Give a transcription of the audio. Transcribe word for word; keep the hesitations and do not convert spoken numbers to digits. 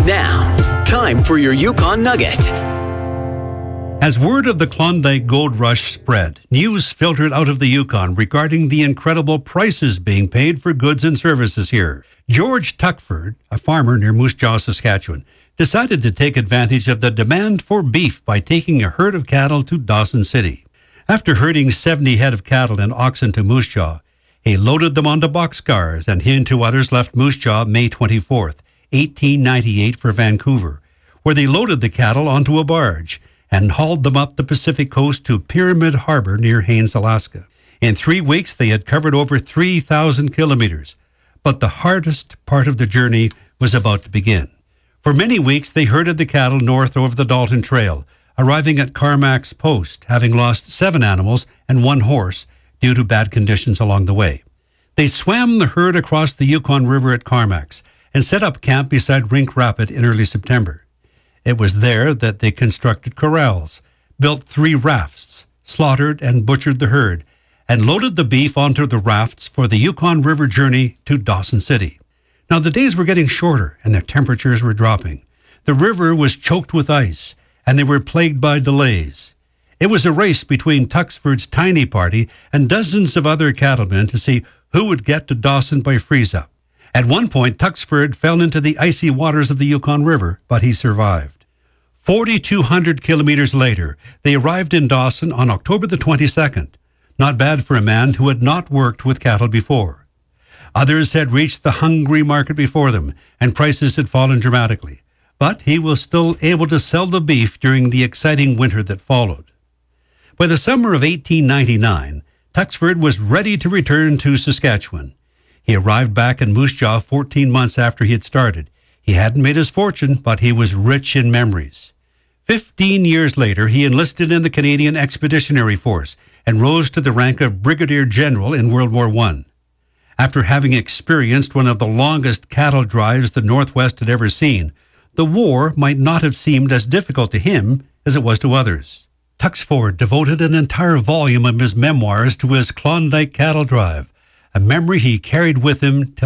Now, time for your Yukon Nugget. As word of the Klondike Gold Rush spread, news filtered out of the Yukon regarding the incredible prices being paid for goods and services here. George Tuckford, a farmer near Moose Jaw, Saskatchewan, decided to take advantage of the demand for beef by taking a herd of cattle to Dawson City. After herding seventy head of cattle and oxen to Moose Jaw, he loaded them onto boxcars, and he and two others left Moose Jaw May twenty-fourth, eighteen ninety-eight for Vancouver, where they loaded the cattle onto a barge and hauled them up the Pacific coast to Pyramid Harbor near Haines, Alaska. In three weeks, they had covered over three thousand kilometers, but the hardest part of the journey was about to begin. For many weeks, they herded the cattle north over the Dalton Trail, arriving at Carmack's Post, having lost seven animals and one horse due to bad conditions along the way. They swam the herd across the Yukon River at Carmack's and set up camp beside Rink Rapid in early September. It was there that they constructed corrals, built three rafts, slaughtered and butchered the herd, and loaded the beef onto the rafts for the Yukon River journey to Dawson City. Now, the days were getting shorter and their temperatures were dropping. The river was choked with ice, and they were plagued by delays. It was a race between Tuxford's tiny party and dozens of other cattlemen to see who would get to Dawson by freeze-up. At one point, Tuxford fell into the icy waters of the Yukon River, but he survived. forty-two hundred kilometers later, they arrived in Dawson on October the twenty-second. Not bad for a man who had not worked with cattle before. Others had reached the hungry market before them, and prices had fallen dramatically. But he was still able to sell the beef during the exciting winter that followed. By the summer of eighteen ninety-nine, Tuxford was ready to return to Saskatchewan. He arrived back in Moose Jaw fourteen months after he had started. He hadn't made his fortune, but he was rich in memories. Fifteen years later, he enlisted in the Canadian Expeditionary Force and rose to the rank of Brigadier General in World War One. After having experienced one of the longest cattle drives the Northwest had ever seen, the war might not have seemed as difficult to him as it was to others. Tuxford devoted an entire volume of his memoirs to his Klondike cattle drive, a memory he carried with him till